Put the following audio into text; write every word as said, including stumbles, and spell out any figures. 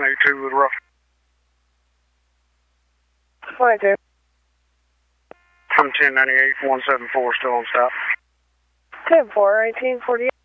eighty-two with rough. twenty-two. From ten ninety-eight, one seven four, still on stop. ten four, eighteen forty-eight.